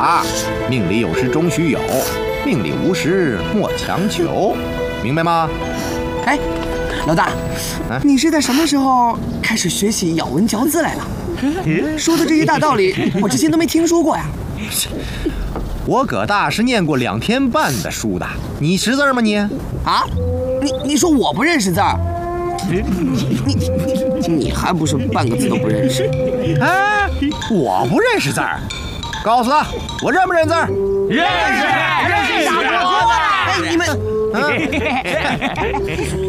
法，命里有时终须有，命里无时莫强求，明白吗？ 哎，老大，你是在什么时候开始学习咬文嚼字来了？说的这些大道理，我之前都没听说过呀。 我葛大是念过2天半的书的，你识字吗你？ 啊？你说我不认识字儿？你还不是半个字都不认识？ 哎，我不认识字儿，告诉他我认不认字儿？ 认识， 哎，你们。